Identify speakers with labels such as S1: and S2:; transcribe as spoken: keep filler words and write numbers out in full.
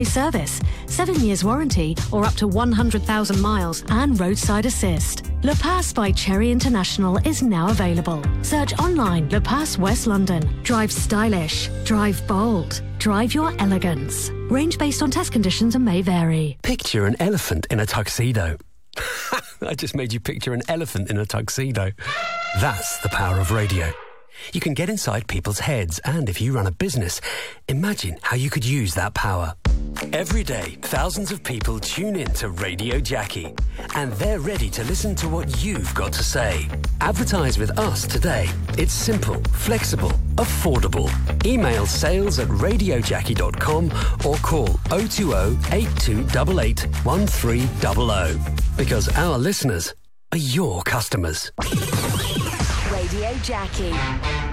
S1: service, seven years warranty or up to one hundred thousand miles and roadside assist. Le Pass by Cherry International is now available. Search online Le Pass West London. Drive stylish. Drive bold. Drive your elegance. Range based on test conditions and may vary.
S2: Picture an elephant in a tuxedo. I just made you picture an elephant in a tuxedo. That's the power of radio. You can get inside people's heads, and if you run a business, imagine how you could use that power. Every day, thousands of people tune in to Radio Jackie, and they're ready to listen to what you've got to say. Advertise with us today. It's simple, flexible, affordable. Email sales at radio jackie dot com or call oh two oh, eight two eight eight, one three zero zero. Because our listeners are your customers.
S3: Radio Jackie.